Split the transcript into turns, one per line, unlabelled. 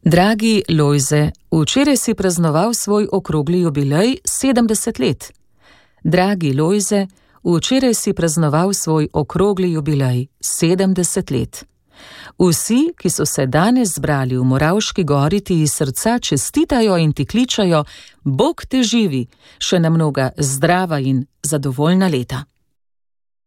Dragi Lojze, včeraj si praznoval svoj okrogli jubilej 70 let. Dragi Lojze, včeraj si praznoval svoj okrogli jubilej 70 let. Vsi, ki so se danes zbrali v Moravški gori, ti iz srca čestitajo in ti kličajo: Bog te živi, še na mnoga zdrava in zadovoljna leta.